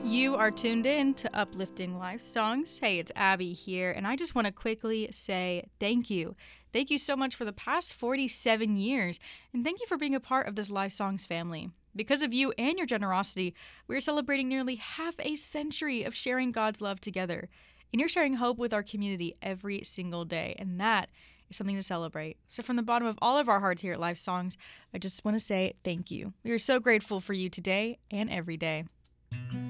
You are tuned in to Uplifting Life Songs. Hey, it's Abby here, and I just want to quickly say thank you. Thank you so much for the past 47 years, and thank you for being a part of this Life Songs family. Because of you and your generosity, we are celebrating nearly half a century of sharing God's love together. And you're sharing hope with our community every single day, and that is something to celebrate. So, from the bottom of all of our hearts here at Life Songs, I just want to say thank you. We are so grateful for you today and every day.